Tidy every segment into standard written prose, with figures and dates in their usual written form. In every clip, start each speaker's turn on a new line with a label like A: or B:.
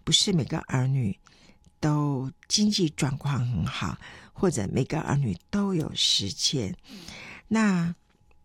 A: 不是每个儿女都经济状况很好，或者每个儿女都有时间。那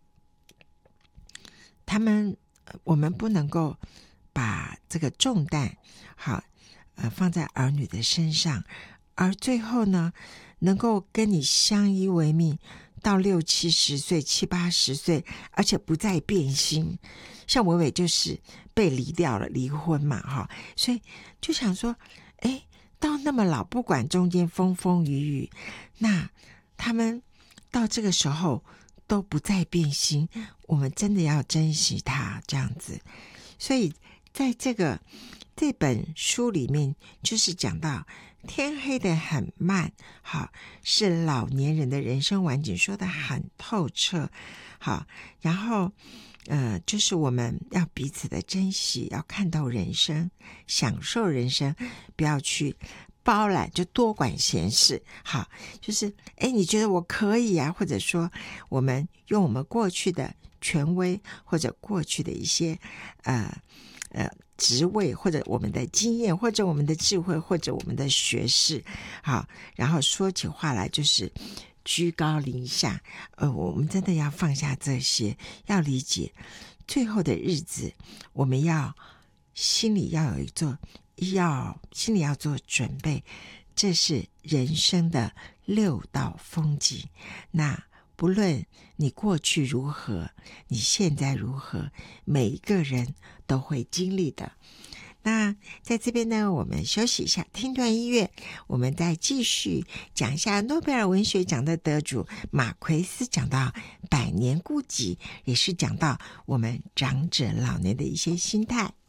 A: 我们不能够把这个重担放在儿女的身上，而最后呢，能够跟你相依为命到60、70岁、70、80岁，而且不再变心。像伟伟就是被离掉了，离婚嘛，所以就想说，到那么老，不管中间风风雨雨，那他们到这个时候都不再变心，我们真的要珍惜他这样子。所以在这本书里面，就是讲到天黑得很慢，是老年人的人生晚景，说得很透彻。然后就是我们要彼此的珍惜，要看到人生，享受人生，不要去包揽，就多管闲事。就是你觉得我可以啊，或者说我们用我们过去的权威，或者过去的一些职位，或者我们的经验，或者我们的智慧，或者我们的学识，然后说起话来就是居高临下。我们真的要放下这些，要理解最后的日子，我们心里要做准备，这是人生的6道风景。那不论你过去如何，你现在如何，每一个人都会经历的。那在这边呢，我们休息一下，听段音乐，我们再继续讲一下诺贝尔文学奖的得主马奎斯讲到百年孤寂，也是讲到我们长者老年的一些心态。